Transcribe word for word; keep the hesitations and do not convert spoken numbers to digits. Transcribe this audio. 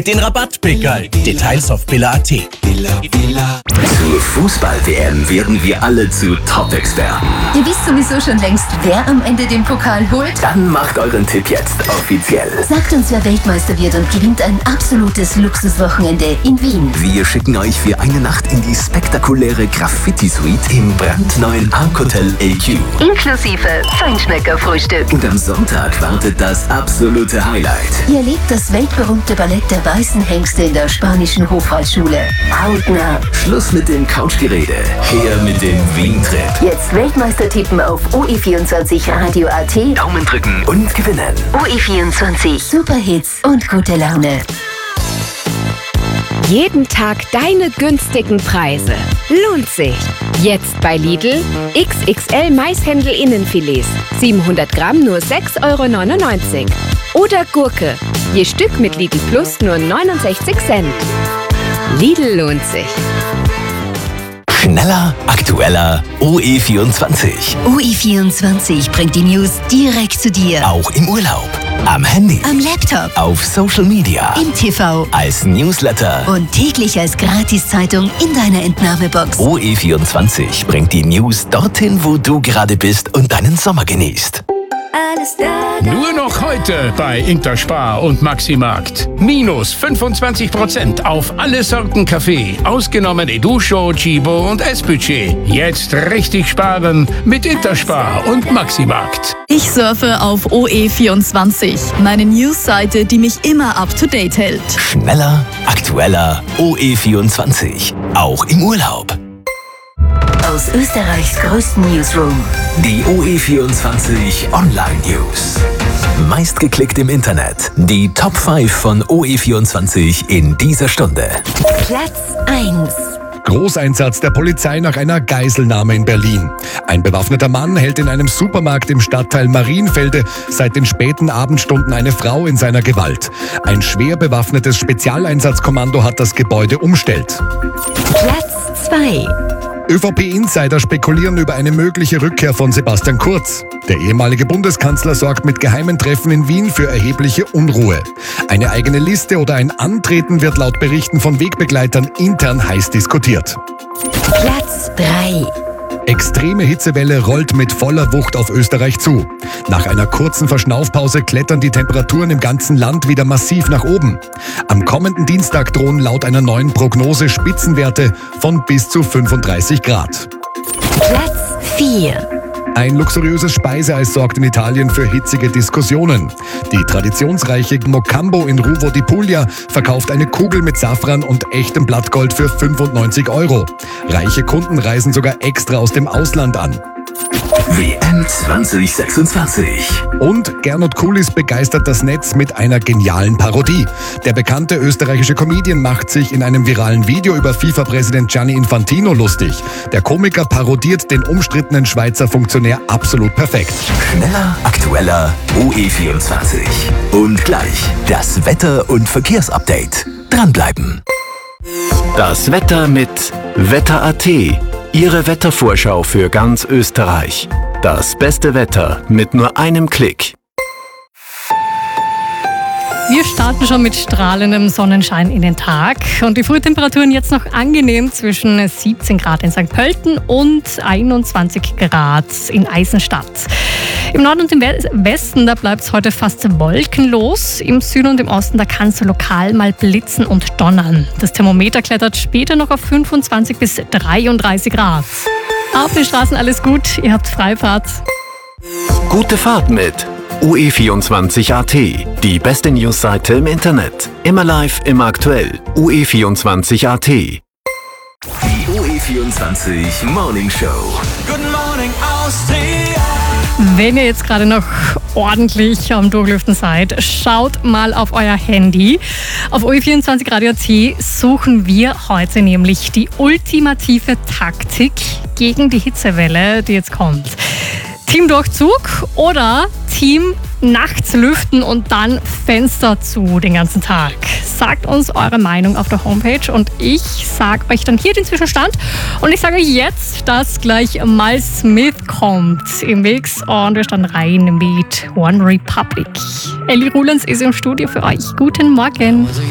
Den Rabattpickerl. Details auf billa punkt at. Zur Fußball-W M werden wir alle zu Top-Experten. Ihr wisst sowieso schon längst, wer am Ende den Pokal holt. Dann macht euren Tipp jetzt offiziell. Sagt uns, wer Weltmeister wird und gewinnt ein absolutes Luxuswochenende in Wien. Wir schicken euch für eine Nacht in die spektakuläre Graffiti-Suite im brandneuen Arc-Hotel L Q. Inklusive Feinschmeckerfrühstück. Und am Sonntag wartet das absolute Highlight. Ihr erlebt das weltberühmte Ballett der weißen Hengste in der spanischen Hofreitschule. Hautnah. Schluss mit dem Couchgerede. Her mit dem Wien-Trip. Jetzt Weltmeister tippen auf O E vierundzwanzig Radio punkt at. Daumen drücken und gewinnen. O E vierundzwanzig. Superhits und gute Laune. Jeden Tag deine günstigen Preise. Lohnt sich. Jetzt bei Lidl X X L Maishändel Innenfilets. siebenhundert Gramm nur sechs Euro neunundneunzig. Oder Gurke. Je Stück mit Lidl Plus nur neunundsechzig Cent. Lidl lohnt sich. Schneller, aktueller, O E vierundzwanzig. O E vierundzwanzig bringt die News direkt zu dir. Auch im Urlaub, am Handy, Am Laptop, auf Social Media, im T V als Newsletter. und täglich als Gratiszeitung in deiner Entnahmebox. O E vierundzwanzig bringt die News dorthin, wo du gerade bist und deinen Sommer genießt. Alles da, Nur noch heute bei Interspar und Maximarkt. Minus fünfundzwanzig Prozent auf alle Sorten Kaffee, ausgenommen Educho, Chibo und S-Budget. Jetzt richtig sparen mit Interspar und Maximarkt. Ich surfe auf O E vierundzwanzig, meine Newsseite, die mich immer up to date hält. Schneller, aktueller, O E vierundzwanzig. Auch im Urlaub. aus Österreichs größten Newsroom. Die O E vierundzwanzig Online News. Meistgeklickt im Internet. Die Top fünf von O E vierundzwanzig in dieser Stunde. Platz eins. Großeinsatz der Polizei nach einer Geiselnahme in Berlin. Ein bewaffneter Mann hält in einem Supermarkt im Stadtteil Marienfelde seit den späten Abendstunden eine Frau in seiner Gewalt. Ein schwer bewaffnetes Spezialeinsatzkommando hat das Gebäude umstellt. Platz zwei. ÖVP-Insider spekulieren über eine mögliche Rückkehr von Sebastian Kurz. Der ehemalige Bundeskanzler sorgt mit geheimen Treffen in Wien für erhebliche Unruhe. Eine eigene Liste oder ein Antreten wird laut Berichten von Wegbegleitern intern heiß diskutiert. Platz drei. Extreme Hitzewelle rollt mit voller Wucht auf Österreich zu. Nach einer kurzen Verschnaufpause klettern die Temperaturen im ganzen Land wieder massiv nach oben. Am kommenden Dienstag drohen laut einer neuen Prognose Spitzenwerte von bis zu fünfunddreißig Grad. Platz vier. Ein luxuriöses Speiseeis sorgt in Italien für hitzige Diskussionen. Die traditionsreiche Mocambo in Ruvo di Puglia verkauft eine Kugel mit Safran und echtem Blattgold für fünfundneunzig Euro. Reiche Kunden reisen sogar extra aus dem Ausland an. W M zwanzig sechsundzwanzig. Und Gernot Kulis begeistert das Netz mit einer genialen Parodie. Der bekannte österreichische Comedian macht sich in einem viralen Video über FIFA-Präsident Gianni Infantino lustig. Der Komiker parodiert den umstrittenen Schweizer Funktionär absolut perfekt. Schneller, aktueller, O E vierundzwanzig. Und gleich das Wetter- und Verkehrsupdate. Dranbleiben. Das Wetter mit Wetter Punkt at. Ihre Wettervorschau für ganz Österreich. Das beste Wetter mit nur einem Klick. Wir starten schon mit strahlendem Sonnenschein in den Tag und die Frühtemperaturen jetzt noch angenehm zwischen siebzehn Grad in Sankt Pölten und einundzwanzig Grad in Eisenstadt. Im Norden und im Westen, da bleibt es heute fast wolkenlos. Im Süden und im Osten, da kann es lokal mal blitzen und donnern. Das Thermometer klettert später noch auf fünfundzwanzig bis dreiunddreißig Grad. Auf den Straßen alles gut, ihr habt Freifahrt. Gute Fahrt mit O E vierundzwanzig Punkt at. Die beste Newsseite im Internet. Immer live, immer aktuell. O E vierundzwanzig Punkt at. Die O E vierundzwanzig Morning Show. Guten Morgen Austria. Wenn ihr jetzt gerade noch ordentlich am Durchlüften seid, schaut mal auf euer Handy. Auf O E vierundzwanzig Radio Punkt at suchen wir heute nämlich die ultimative Taktik gegen die Hitzewelle, die jetzt kommt. Team Durchzug oder Team nachts lüften und dann Fenster zu den ganzen Tag. Sagt uns eure Meinung auf der Homepage und ich sage euch dann hier den Zwischenstand. Und ich sage euch jetzt, dass gleich Miles Smith kommt im Mix und wir starten rein mit One Republic. Ellie Rulands ist im Studio für euch. Guten Morgen.